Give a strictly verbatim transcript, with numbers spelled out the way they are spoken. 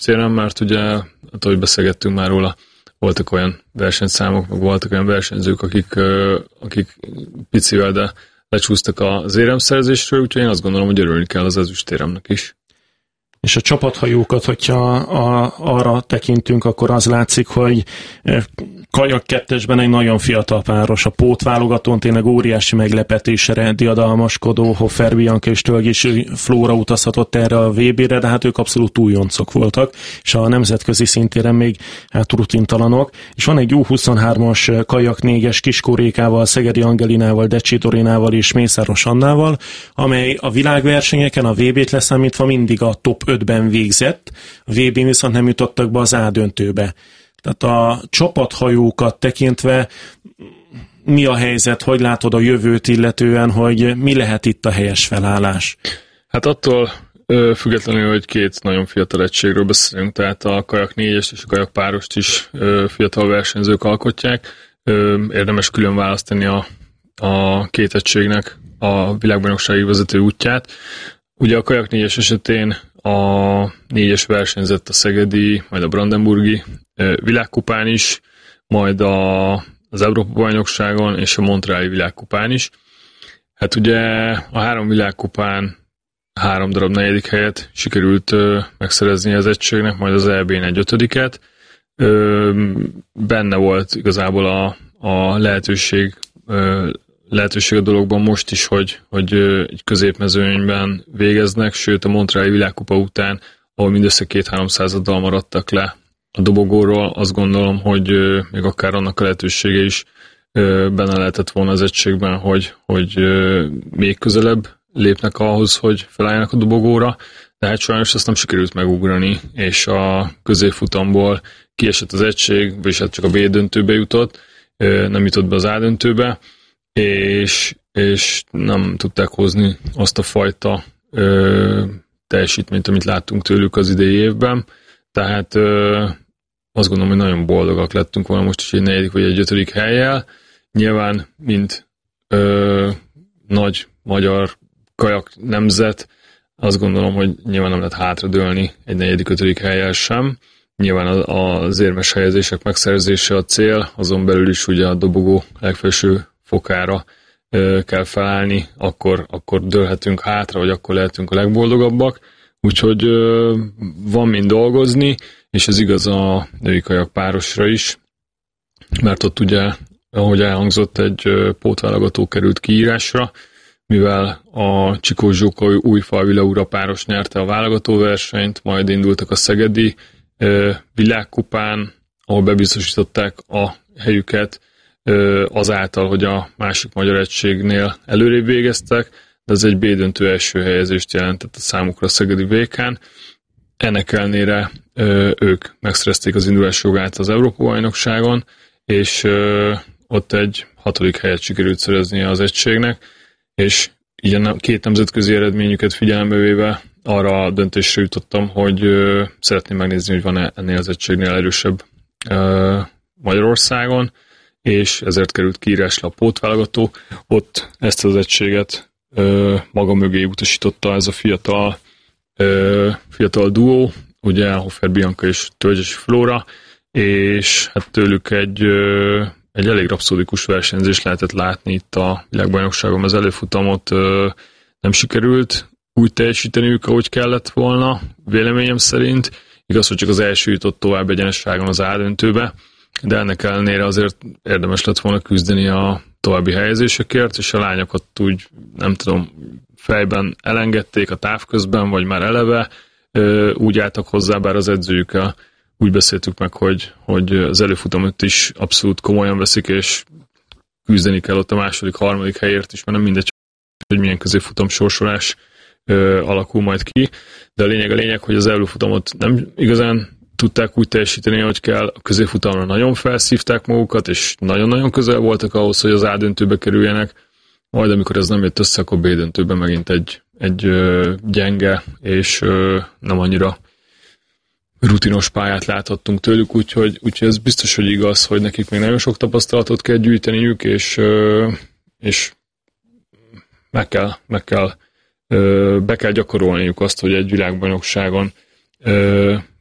üstérem, mert ugye, hát, ahogy beszélgettünk már róla, voltak olyan versenyszámok, meg voltak olyan versenyzők, akik, akik picivel, de lecsúsztak az éremszerzésről, úgyhogy én azt gondolom, hogy örülni kell az ezüstéremnek is. És a csapathajókat, hogyha a, arra tekintünk, akkor az látszik, hogy kajak kettesben egy nagyon fiatal páros. A pótválogatón tényleg óriási meglepetésre diadalmaskodó Hofer Bianca és Tölgyési Flóra utazhatott erre a vé bére, de hát ők abszolút újoncok voltak, és a nemzetközi szintéren még hát rutintalanok. És van egy U huszonhármas kajak négyes Kiskó Rékával, Szegedi Angelinával, Decsi Dorinával és Mészáros Annával, amely a világversenyeken a vé bét leszámítva mindig a top ötben végzett, a vé bén viszont nem jutottak be az A döntőbe. Tehát a csapathajókat tekintve mi a helyzet, hogy látod a jövőt illetően, hogy mi lehet itt a helyes felállás? Hát attól függetlenül, hogy két nagyon fiatal egységről beszélünk, tehát a kajak négyest és a kajak párost is fiatal versenyzők alkotják, érdemes külön választani a, a két egységnek a világbajnoksági vezető útját. Ugye a kajak négyes esetén a négyes versenyzett a szegedi, majd a brandenburgi világkupán is, majd a, az Európa-bajnokságon és a montreali világkupán is. Hát ugye a három világkupán három darab negyedik helyet sikerült ö, megszerezni az egységnek, majd az é bén egy ötödiket. Ö, benne volt igazából a, a lehetőség, ö, lehetőség a dologban most is, hogy, hogy ö, egy középmezőnyben végeznek, sőt a montreali világkupa után, ahol mindössze két-háromszázaddal maradtak le a dobogóról, azt gondolom, hogy ö, még akár annak a lehetősége is ö, benne lehetett volna az egységben, hogy, hogy ö, még közelebb lépnek ahhoz, hogy felálljanak a dobogóra, de hát sajnos ezt nem sikerült megugrani, és a középfutamból kiesett az egység, vagyis hát csak a B döntőbe jutott, ö, nem jutott be az A döntőbe, és, és nem tudták hozni azt a fajta ö, teljesítményt, amit láttunk tőlük az idei évben, tehát ö, azt gondolom, hogy nagyon boldogak lettünk volna most is egy negyedik vagy egy ötödik hellyel. Nyilván, mint ö, nagy magyar kajak nemzet, azt gondolom, hogy nyilván nem lehet hátradőlni egy negyedik, ötödik hellyel sem. Nyilván az érmes helyezések megszerzése a cél, azon belül is ugye a dobogó legfelső fokára ö, kell felállni, akkor, akkor dőlhetünk hátra, vagy akkor lehetünk a legboldogabbak. Úgyhogy ö, van mind dolgozni, és ez igaz a női kajak párosra is, mert ott ugye, ahogy elhangzott, egy ö, pótválogató került kiírásra, mivel a Csikós Zsóka Újfalvi Laura páros nyerte a válogatóversenyt, majd indultak a szegedi ö, világkupán, ahol bebiztosították a helyüket ö, azáltal, hogy a másik magyar egységnél előrébb végeztek, de ez egy B döntő első helyezést jelentett a számukra a szegedi vé kán. Ennek ellenére ö, ők megszerezték az indulási jogát az Európa-bajnokságon, és ö, ott egy hatodik helyet sikerült szereznie az egységnek, és így a két nemzetközi eredményüket figyelembe véve arra a döntésre jutottam, hogy ö, szeretném megnézni, hogy van-e ennél az egységnél erősebb ö, Magyarországon, és ezért került kiírásra a pótválogató. Ott ezt az egységet ö, maga mögé utasította ez a fiatal, ö, fiatal duó, ugye Hofer Bianca és Tölgyési Flóra, és hát tőlük egy ö, egy elég rapszódikus versenyzés lehetett látni itt a világbajnokságon. Az előfutamot ö, nem sikerült úgy teljesíteniük, ahogy kellett volna, véleményem szerint. Igaz, hogy csak az első jutott tovább egyenesságon az A döntőbe, de ennek ellenére azért érdemes lett volna küzdeni a további helyezésekért, és a lányokat úgy, nem tudom, fejben elengedték a távközben, vagy már eleve ö, úgy álltak hozzá, bár az edzőjükkel úgy beszéltük meg, hogy, hogy az előfutamot is abszolút komolyan veszik, és küzdeni kell ott a második, harmadik helyért is, mert nem mindegy, hogy milyen középfutam sorsolás ö, alakul majd ki. De a lényeg a lényeg, hogy az előfutamot nem igazán tudták úgy teljesíteni, hogy kell. A középfutamra nagyon felszívták magukat, és nagyon-nagyon közel voltak ahhoz, hogy az A döntőbe kerüljenek. Majd amikor ez nem jött össze, akkor B döntőben megint egy, egy ö, gyenge, és ö, nem annyira rutinos pályát láthattunk tőlük, úgyhogy, úgyhogy ez biztos, hogy igaz, hogy nekik még nagyon sok tapasztalatot kell gyűjteniük, és, és meg kell, meg kell, be kell gyakorolniuk azt, hogy egy világbajnokságon